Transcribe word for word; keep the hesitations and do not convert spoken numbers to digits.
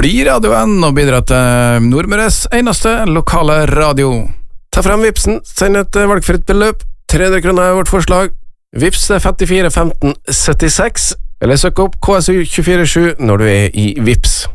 blir radioen og bidrar til Nordmøres eneste lokale radio. Ta frem Vipsen, send et valgfritt beløp. tre hundre kroner er vårt forslag. Vips er femtifire femten syttiseks, eller søk opp K S U to fire sju når du er i Vips.